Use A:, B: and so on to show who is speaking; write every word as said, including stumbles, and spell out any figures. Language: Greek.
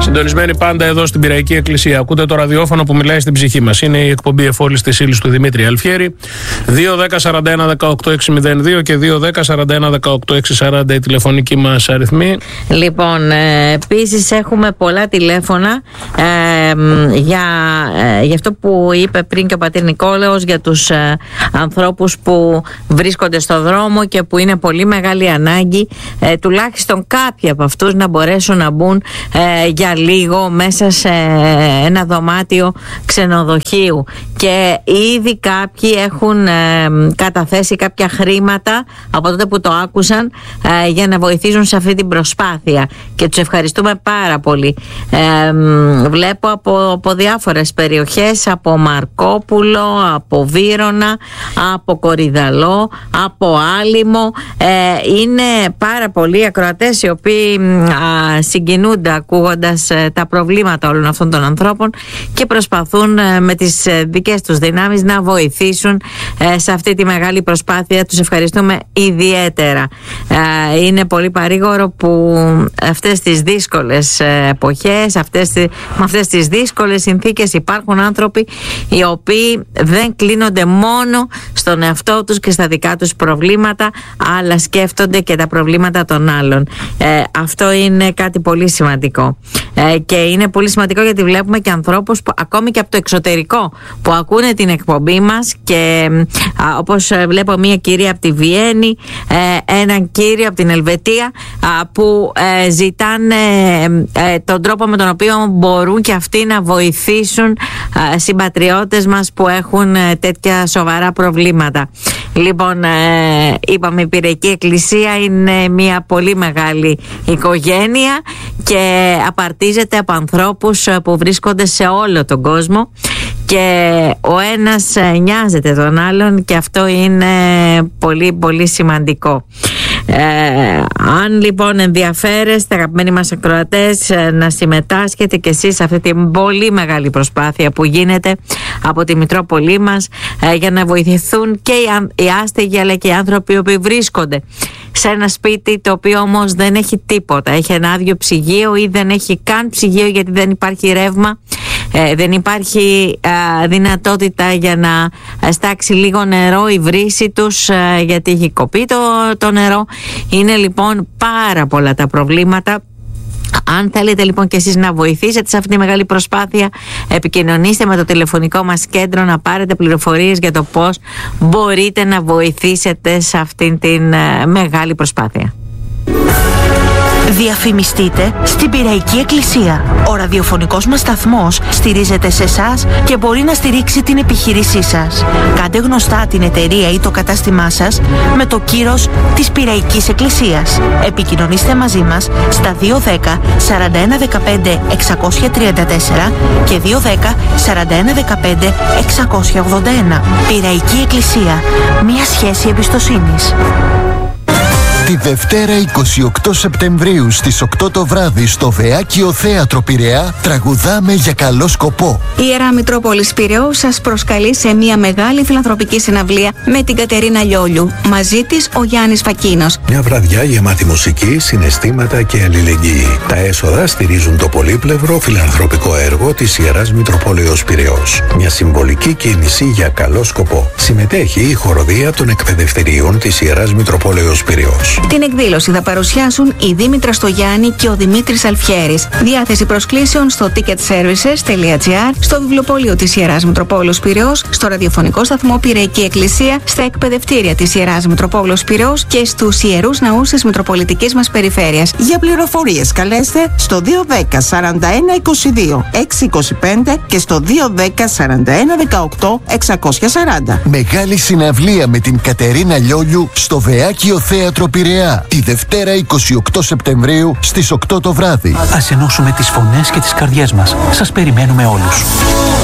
A: Συντονισμένοι πάντα εδώ στην Πειραϊκή Εκκλησία. Ακούτε το ραδιόφωνο που μιλάει στην ψυχή μας. Είναι η εκπομπή Εφόλης της Ύλης του Δημήτρη Αλφιέρη. δύο δέκα σαράντα ένα δεκαοκτώ έξι μηδέν δύο και δύο δέκα σαράντα ένα δεκαοκτώ έξι σαράντα η τηλεφωνική μας αριθμή.
B: Λοιπόν, ε, επίσης έχουμε πολλά τηλέφωνα ε, για, ε, για αυτό που είπε πριν και ο πατήρ Νικόλαος, για τους ε, ανθρώπους που βρίσκονται στο δρόμο και που είναι πολύ μεγάλη ανάγκη ε, τουλάχιστον κάποιοι από αυτούς να μπορέσουν να μπουν ε, για λίγο μέσα σε ένα δωμάτιο ξενοδοχείου, και ήδη κάποιοι έχουν ε, καταθέσει κάποια χρήματα από τότε που το άκουσαν ε, για να βοηθήσουν σε αυτή την προσπάθεια, και τους ευχαριστούμε πάρα πολύ. ε, βλέπω από, από διάφορες περιοχές, από Μαρκόπουλο, από Βύρωνα, από Κορυδαλό, από Άλυμο. ε, είναι πάρα πολλοί ακροατές οι οποίοι α, συγκινούνται ακούγοντας ε, τα προβλήματα όλων αυτών των ανθρώπων και προσπαθούν ε, με τις ε, δικές τους δυνάμεις να βοηθήσουν ε, σε αυτή τη μεγάλη προσπάθεια. Τους ευχαριστούμε ιδιαίτερα. Ε, είναι πολύ παρήγορο που αυτές τις δύσκολες ε, εποχές, αυτές, με αυτές τις δύσκολες συνθήκες υπάρχουν άνθρωποι οι οποίοι δεν κλείνονται μόνο στον εαυτό τους και στα δικά τους προβλήματα, αλλά σκέφτονται και τα προβλήματα των άλλων. Ε, αυτό είναι κάτι πολύ σημαντικό. Ε, και είναι πολύ σημαντικό γιατί βλέπουμε και ανθρώπους που, ακόμη και από το εξωτερικό, που ακούνε την εκπομπή μας, και α, όπως βλέπω μια κυρία από τη Βιέννη, ε, έναν κύριο από την Ελβετία, α, που ε, ζητάνε ε, τον τρόπο με τον οποίο μπορούν και αυτοί να βοηθήσουν ε, συμπατριώτες μας που έχουν ε, τέτοια σοβαρά προβλήματα. Λοιπόν, ε, είπαμε, η Πειραϊκή Εκκλησία είναι μια πολύ μεγάλη οικογένεια και απαρτίζεται από ανθρώπους που βρίσκονται σε όλο τον κόσμο, και ο ένας νοιάζεται τον άλλον, και αυτό είναι πολύ πολύ σημαντικό. Ε, αν λοιπόν ενδιαφέρεστε, αγαπημένοι μας ακροατές, να συμμετάσχετε και εσείς σε αυτή την πολύ μεγάλη προσπάθεια που γίνεται από τη Μητρόπολη μας, ε, για να βοηθηθούν και οι, οι άστεγοι αλλά και οι άνθρωποι που βρίσκονται σε ένα σπίτι το οποίο όμως δεν έχει τίποτα, έχει ένα άδειο ψυγείο ή δεν έχει καν ψυγείο γιατί δεν υπάρχει ρεύμα. Ε, δεν υπάρχει α, δυνατότητα για να στάξει λίγο νερό η βρύση τους, α, γιατί έχει κοπεί το, το νερό. Είναι λοιπόν πάρα πολλά τα προβλήματα. Αν θέλετε λοιπόν και εσείς να βοηθήσετε σε αυτή τη μεγάλη προσπάθεια, επικοινωνήστε με το τηλεφωνικό μας κέντρο να πάρετε πληροφορίες για το πώς μπορείτε να βοηθήσετε σε αυτήν την α, μεγάλη προσπάθεια.
C: Διαφημιστείτε στην Πειραϊκή Εκκλησία. Ο ραδιοφωνικός μας σταθμός στηρίζεται σε εσάς και μπορεί να στηρίξει την επιχείρησή σας. Κάντε γνωστά την εταιρεία ή το κατάστημά σας με το κύρος της Πειραϊκής Εκκλησίας. Επικοινωνήστε μαζί μας στα δύο δέκα σαράντα ένα δεκαπέντε εξακόσια τριάντα τέσσερα και δύο δέκα σαράντα ένα δεκαπέντε εξακόσια ογδόντα ένα. Πειραϊκή Εκκλησία. Μια σχέση εμπιστοσύνης.
D: Τη Δευτέρα εικοστή ογδόη Σεπτεμβρίου στις οκτώ το βράδυ στο Βεάκιο Θέατρο Πειραιά τραγουδάμε για καλό σκοπό.
E: Η Ιερά Μητρόπολης Πειραιώς σας προσκαλεί σε μια μεγάλη φιλανθρωπική συναυλία με την Κατερίνα Λιόλιου. Μαζί της ο Γιάννης Φακίνος.
F: Μια βραδιά γεμάτη μουσική, συναισθήματα και αλληλεγγύη. Τα έσοδα στηρίζουν το πολύπλευρο φιλανθρωπικό έργο της Ιεράς Μητροπόλεως Πειραιώς. Μια συμβολική κίνηση για καλό σκοπό. Συμμετέχει η χοροδία των εκπαιδευτηρίων της Ιεράς Μητροπόλεως Πειραιώς.
E: Την εκδήλωση θα παρουσιάσουν η Δήμητρα Στογιάννη και ο Δημήτρης Αλφιέρης. Διάθεση προσκλήσεων στο ticketservices τελεία gr, στο βιβλιοπωλείο της Ιεράς Μητροπόλεως Πειραιώς, στο ραδιοφωνικό σταθμό Πειραϊκή Εκκλησία, στα εκπαιδευτήρια της Ιεράς Μητροπόλεως Πειραιώς και στους ιερούς ναούς της Μητροπολιτικής μας περιφέρειας.
G: Για πληροφορίες καλέστε στο δύο δέκα σαράντα ένα είκοσι δύο έξι είκοσι πέντε και στο δύο δέκα σαράντα ένα δεκαοκτώ εξακόσια σαράντα.
D: Μεγάλη συναυλία με την Κατερίνα Λιόλιου στο Βεάκιο Θέατρο Πειραιά τη Δευτέρα εικοστή ογδόη Σεπτεμβρίου στις οκτώ το βράδυ.
H: Ας ενώσουμε τις φωνές και τις καρδιές μας. Σας περιμένουμε όλους.